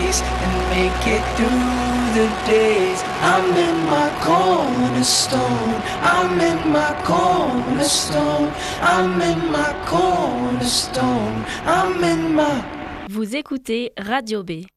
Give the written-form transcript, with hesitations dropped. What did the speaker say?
face and make it through the days. I'm in my cornerstone. I'm in my cornerstone. I'm in my cornerstone. I'm in my... Vous écoutez Radio B.